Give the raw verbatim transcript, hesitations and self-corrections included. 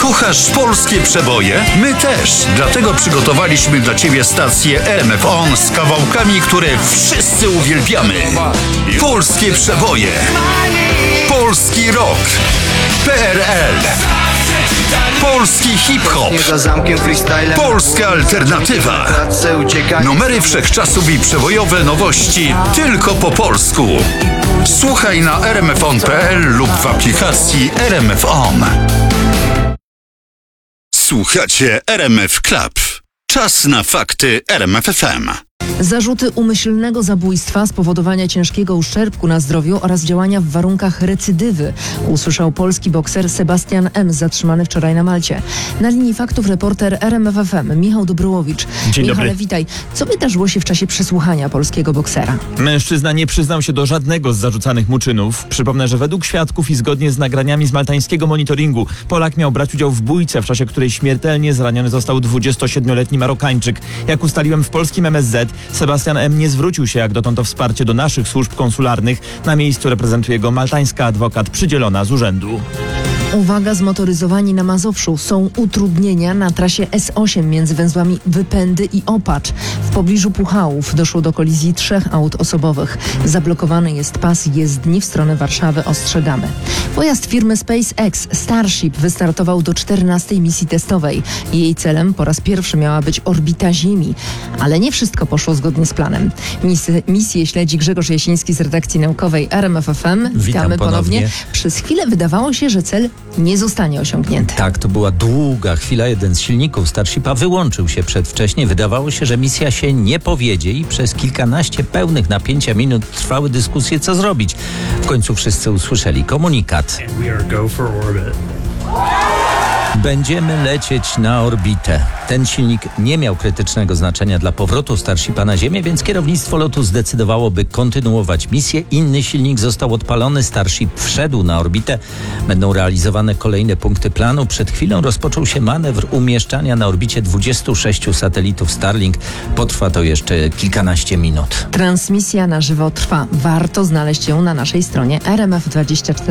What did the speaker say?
Kochasz polskie przeboje? My też. Dlatego przygotowaliśmy dla Ciebie stację R M F On z kawałkami, które wszyscy uwielbiamy. Polskie przeboje. Polski rock. P R L. Polski hip-hop. Polska alternatywa. Numery wszechczasów i przebojowe nowości tylko po polsku. Słuchaj na r m f on kropka p l lub w aplikacji R M F On. Słuchacie R M F Club. Czas na fakty R M F F M. Zarzuty umyślnego zabójstwa, spowodowania ciężkiego uszczerbku na zdrowiu oraz działania w warunkach recydywy usłyszał polski bokser Sebastian M., zatrzymany wczoraj na Malcie. Na linii faktów reporter R M F F M Michał Dobrołowicz. Dzień Michale, dobry. witaj. Co wydarzyło się w czasie przesłuchania polskiego boksera? Mężczyzna nie przyznał się do żadnego z zarzucanych mu czynów. Przypomnę, że według świadków i zgodnie z nagraniami z maltańskiego monitoringu Polak miał brać udział w bójce, w czasie której śmiertelnie zraniony został dwudziestosiedmioletni Marokańczyk. Jak ustaliłem w polskim M S Z, Sebastian M. nie zwrócił się jak dotąd o wsparcie do naszych służb konsularnych. Na miejscu reprezentuje go maltańska adwokat przydzielona z urzędu. Uwaga, zmotoryzowani na Mazowszu. Są utrudnienia na trasie S osiem między węzłami Wypędy i Opacz. W pobliżu Puchałów doszło do kolizji trzech aut osobowych. Zablokowany jest pas jezdni w stronę Warszawy, ostrzegamy. Pojazd firmy SpaceX Starship wystartował do czternastej misji testowej. Jej celem po raz pierwszy miała być orbita Ziemi. Ale nie wszystko poszło zgodnie z planem. Mis- misję śledzi Grzegorz Jasiński z redakcji naukowej R M F F M. Witam ponownie. Przez chwilę wydawało się, że cel nie zostanie osiągnięty. Tak, to była długa chwila. Jeden z silników Starshipa wyłączył się przedwcześnie. Wydawało się, że misja się nie powiedzie i przez kilkanaście pełnych napięcia minut trwały dyskusje, co zrobić. W końcu wszyscy usłyszeli komunikat. Będziemy lecieć na orbitę. Ten silnik nie miał krytycznego znaczenia dla powrotu Starshipa na Ziemię, więc kierownictwo lotu zdecydowało, by kontynuować misję. Inny silnik został odpalony, Starship wszedł na orbitę. Będą realizowane kolejne punkty planu. Przed chwilą rozpoczął się manewr umieszczania na orbicie dwudziestu sześciu satelitów Starlink. Potrwa to jeszcze kilkanaście minut. Transmisja na żywo trwa. Warto znaleźć ją na naszej stronie R M F dwadzieścia cztery.